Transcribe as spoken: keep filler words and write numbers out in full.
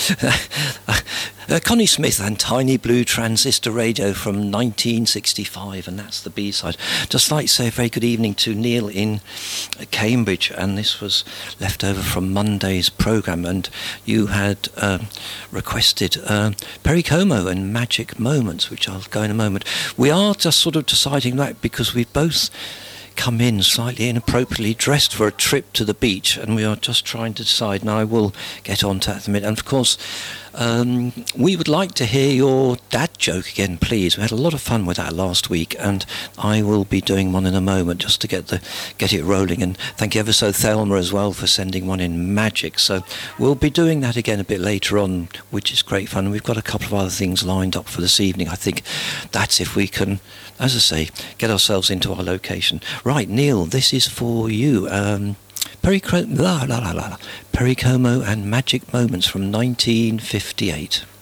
uh, Connie Smith and Tiny Blue Transistor Radio from nineteen sixty-five, and that's the B-side. Just like to say a very good evening to Neil in Cambridge, and this was left over from Monday's programme, and you had uh, requested uh, Perry Como and Magic Moments, which I'll go in a moment. We are just sort of deciding that because we've both come in slightly inappropriately dressed for a trip to the beach, and we are just trying to decide, and I will get on to that in a minute. And of course, um, we would like to hear your dad joke again, please. We had a lot of fun with that last week, and I will be doing one in a moment just to get the get it rolling. And thank you ever so, Thelma, as well, for sending one in Magic. So we'll be doing that again a bit later on, which is great fun. And we've got a couple of other things lined up for this evening. I think that's if we can, as I say, get ourselves into our location. Right, Neil, this is for you. Um, Perry, la, la, la, la, Perry Como and Magic Moments from nineteen fifty-eight.